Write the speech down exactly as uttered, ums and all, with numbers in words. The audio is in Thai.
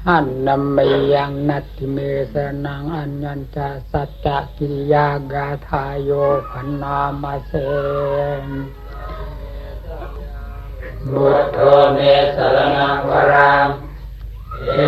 หันนำไม่ยังนัตติเมสนังอัญญัญจาสัจจกิริยากาทายโยพันนามาเสบุตโธเมสรณังวรัง